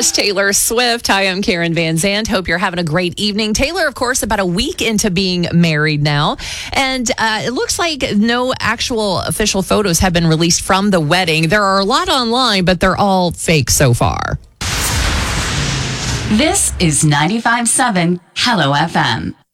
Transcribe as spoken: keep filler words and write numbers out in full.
is Taylor Swift. Hi, I'm Karen Van Zandt. Hope you're having a great evening. Taylor, of course, about a week into being married now. And uh, it looks like no actual official photos have been released from the wedding. There are a lot online, but they're all fake so far. This is ninety-five point seven Hello F M.